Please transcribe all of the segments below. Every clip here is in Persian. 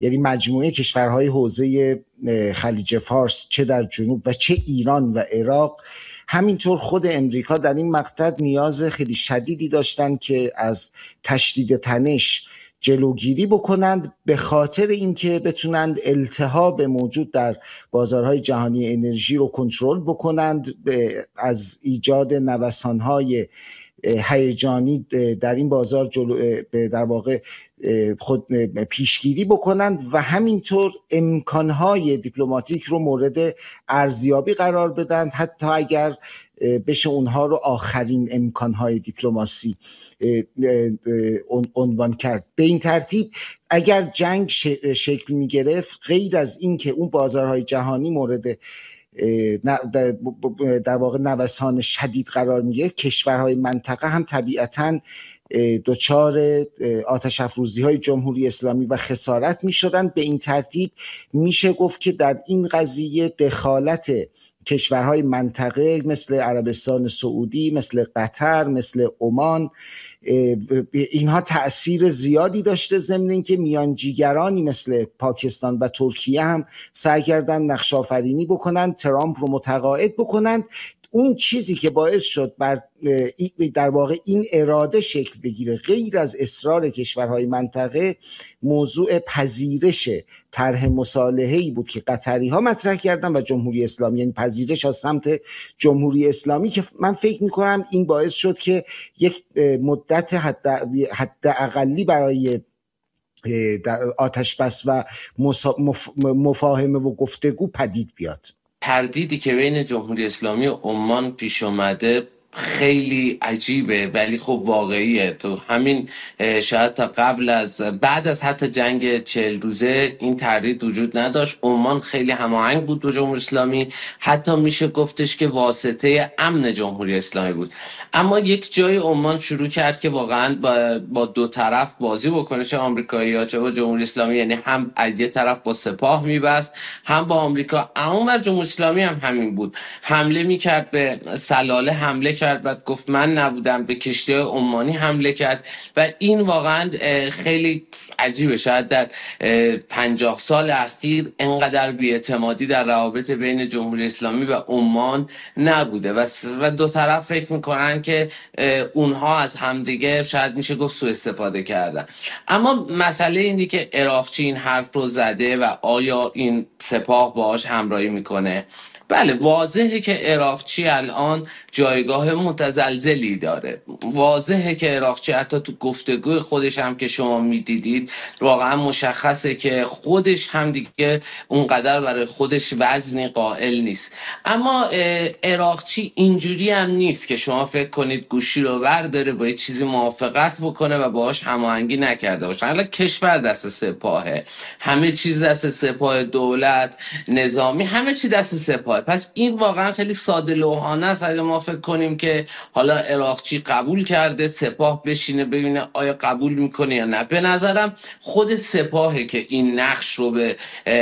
یعنی مجموعه کشورهای حوزه خلیج فارس، چه در جنوب و چه ایران و عراق، همینطور خود امریکا در این مقطع نیاز خیلی شدیدی داشتن که از تشدید تنش جلوگیری بکنند، به خاطر اینکه بتونند التهاب موجود در بازارهای جهانی انرژی رو کنترل بکنند، از ایجاد نوسانهای هیجانی در این بازار در واقع خود پیشگیری بکنند و همینطور امکانهای دیپلماتیک رو مورد ارزیابی قرار بدن، حتی اگر بشه اونها رو آخرین امکانهای دیپلماسی عنوان کرد. به این ترتیب اگر جنگ شکل می گرفت، غیر از این که اون بازارهای جهانی مورد در واقع نوسان شدید قرار می گرفت، کشورهای منطقه هم طبیعتاً دچار آتش افروزی های جمهوری اسلامی و خسارت می شدند. به این ترتیب میشه گفت که در این قضیه دخالت کشورهای منطقه مثل عربستان سعودی، مثل قطر، مثل عمان، اینها تأثیر زیادی داشته، ضمن اینکه میانجیگرانی مثل پاکستان و ترکیه هم سعی کردن نقش آفرینی بکنند، ترامپ رو متقاعد بکنند. اون چیزی که باعث شد در واقع این اراده شکل بگیره، غیر از اصرار کشورهای منطقه، موضوع پذیرش طرح مصالحه‌ای بود که قطری ها مطرح کردن و جمهوری اسلامی، یعنی پذیرش از سمت جمهوری اسلامی، که من فکر میکنم این باعث شد که یک مدت حد اقلی برای در آتش بس و مفاهمه و گفتگو پدید بیاد. تردیدی که بین جمهوری اسلامی و عمان پیش اومده خیلی عجیبه، ولی خب واقعیه. تو همین شاید تا بعد از حتی جنگ 40 روزه این تردید وجود نداشت. عمان خیلی هماهنگ بود با جمهوری اسلامی، حتی میشه گفتش که واسطه امن جمهوری اسلامی بود. اما یک جای عمان شروع کرد که واقعا با دو طرف بازی بکنه، چه آمریکایی‌ها چه با جمهوری اسلامی، یعنی هم از یه طرف با سپاه میبست هم با آمریکا. اما جمهوری اسلامی هم همین بود، حمله میکرد به سلاله، حمله کرد، بعد گفت من نبودم، به کشتی‌های عمانی حمله کرد. و این واقعا خیلی عجیبه. شاید در 50 سال اخیر اینقدر بی‌اعتمادی در روابط بین جمهوری اسلامی و عمان نبوده و دو طرف فکر میکنن که اونها از همدیگه شاید میشه گفت سوء استفاده کردن. اما مسئله اینه که عراقچی این حرف رو زده و آیا این سپاه باهاش همراهی میکنه؟ بله، واضحه که عراقچی الان جایگاه متزلزلی داره. واضحه که عراقچی حتی تو گفتگوی خودش هم که شما میدیدید واقعا مشخصه که خودش هم دیگه اونقدر برای خودش وزنی قائل نیست. اما عراقچی اینجوری هم نیست که شما فکر کنید گوشی رو برداره با یه چیزی موافقت بکنه و باهاش هماهنگی نکرده باشه. الان کشور دست سپاهه، همه چیز دست سپاه، دولت، نظامی، همه چی دست سپاه. پس این واقعا خیلی ساده لوحانه است اگه ما فکر کنیم که حالا عراقچی قبول کرده سپاه بشینه ببینه آیا قبول میکنه یا نه. به نظرم خود سپاهه که این نقش رو به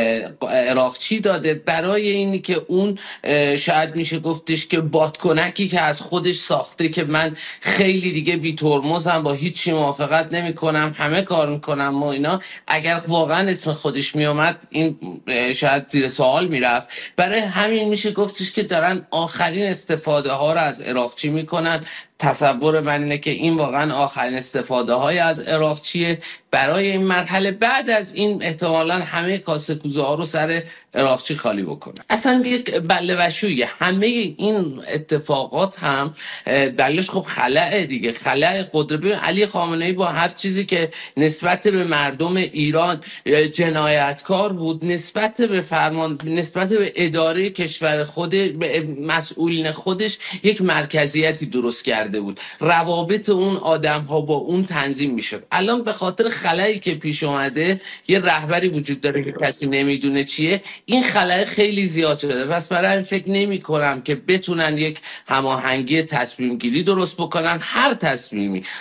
عراقچی داده برای اینی که اون شاید میشه گفتش که بادکنکی که از خودش ساخته که من خیلی دیگه بی ترمزم، با هیچی موافقت نمیکنم، همه کار میکنم و اینا، اگر واقعا اسم خودش میومد این شاید زیر سوال میرفت. برای همین میشه گفتش که دارن آخرین استفاده ها رو از عراقچی میکنن. تصور من اینه که این واقعا آخرین استفاده های از عراقچیه برای این مرحله. بعد از این احتمالاً همه کاسه کوزه ها رو سر عراقچی خالی بکنه. اصلا یک بله وشویه. همه این اتفاقات هم دلیلش خب خلأ دیگه، خلأ قدرت. علی خامنه‌ای با هر چیزی که نسبت به مردم ایران جنایتکار بود، نسبت به نسبت به اداره کشور به مسئولین خودش یک مرکزیتی درست کرده بود. روابط اون آدم ها با اون تنظیم میشد. الان به خاطر خلایی که پیش اومده، یه رهبری وجود داره که کسی نمیدونه چیه، این خلأ خیلی زیاد شده. پس برای این فکر نمی کنم که بتونن یک هماهنگی تصمیم گیری درست بکنن. هر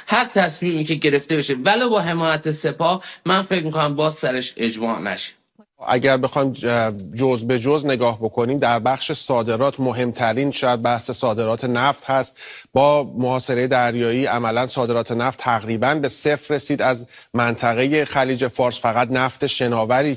تصمیمی که گرفته بشه ولو با حمایت سپاه، من فکر میکنم باز سرش اجماع نشه. اگر بخوایم جز به جز نگاه بکنیم، در بخش صادرات مهمترین شاید بحث صادرات نفت هست. با محاصره دریایی عملا صادرات نفت تقریبا به صفر رسید از منطقه خلیج فارس. فقط نفت شناوری